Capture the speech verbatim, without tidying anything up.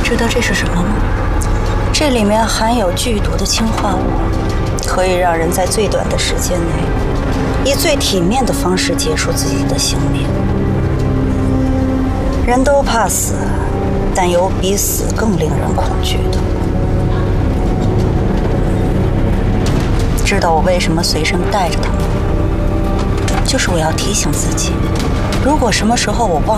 知道这是什么吗？这里面含有剧毒的氰化物，可以让人在最短的时间内，以最体面的方式结束自己的性命。人都怕死，但有比死更令人恐惧的。知道我为什么随身带着它吗？就是我要提醒自己，如果什么时候我忘